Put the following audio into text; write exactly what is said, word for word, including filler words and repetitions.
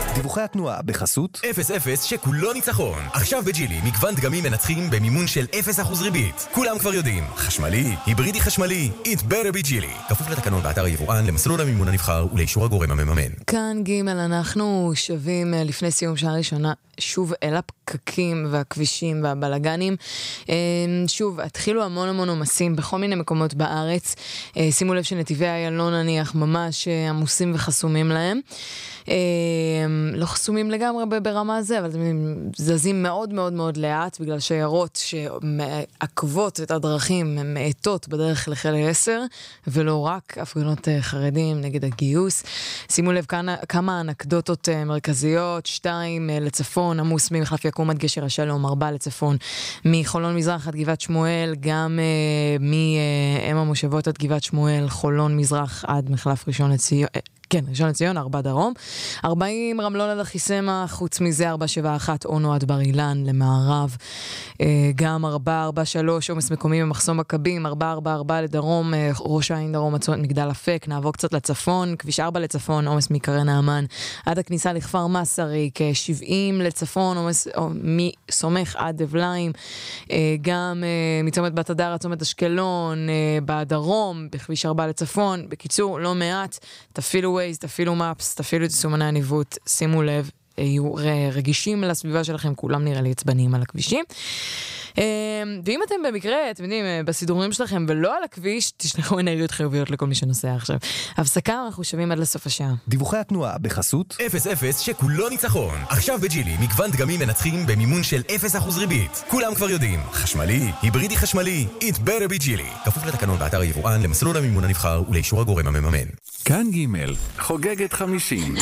דיווחי התנועה בחסות אפס אפס שכולו ניצחון. עכשיו בג'ילי מגוון דגמים מנצחים במימון של אפס אחוז ריבית. כולם כבר יודעים, חשמלי, היברידי חשמלי, It better be ג'ילי. כפוף לתקנון באתר היבואן, למסלול המימון הנבחר ולאישור הגורם המממן. כאן ג' אנחנו שווים לפני סיום שעה ראשונה שוב אל הפקקים והכבישים והבלגנים. שוב, התחילו המון המון עומסים בכל מיני מקומות בארץ. שימו לב שנתיבי איילון נניח ממש עמוסים וחסומים להם. לא חסומים לגמרי ברמה הזה, אבל זזים מאוד מאוד מאוד לאט, בגלל שיירות שעקבות את הדרכים הן מעטות בדרך לחיל עשר, ולא רק הפגנות חרדים נגד הגיוס. שימו לב כמה אנקדוטות מרכזיות, שתיים לצפון, עמוס ממחלף יקום עד גשר השלום, ארבע לצפון, מחולון מזרח עד גבעת שמואל, גם מאם המושבות עד גבעת שמואל, חולון מזרח עד מחלף ראשון לציון, כן, ראשון לציון, ארבע דרום. ארבעים רמלון עד אחיסמא, חוץ מזה ארבע שבע אחת אונו עד בר אילן למערב. גם ארבע ארבע שלוש עומס מקומי במחסום מכבים, ארבע ארבע ארבע לדרום, ראש העין דרום עד מגדל אפק, נעבור קצת לצפון, כביש ארבע לצפון, עומס מקרן נעמן עד הכניסה לכפר מסריק, שבעים לצפון, עומס מסומך עד דבליים, גם מצומת בת הדר עד צומת אשקלון, בדרום, בכביש ארבע לצפון. בקיצור, לא מעט, תפעילו ווייז, תפעילו מפס, תפעילו את סימני הניווט, שימו לב, יהיו רגישים לסביבה שלכם, כולם נראה לי עצבניים על הכבישים. ואם אתם במקרה, אתם יודעים, בסידורים שלכם ולא על הכביש, תשלחו אנרגיות חיוביות לכל מי שנוסע עכשיו. הפסקה, אנחנו שווים עד לסוף השעה. דיווחי התנועה בחסות אפס אפס שכולו ניצחון. עכשיו בג'ילי מגוון דגמים מנצחים במימון של אפס אחוז ריבית. כולם כבר יודעים, חשמלי, היברידי חשמלי, It better be ג'ילי. כפוף לתקנון באתר היבואן, למסלול המימון הנבחר ולאישור הגורם המממן. כאן ג' חוגגת חמישים.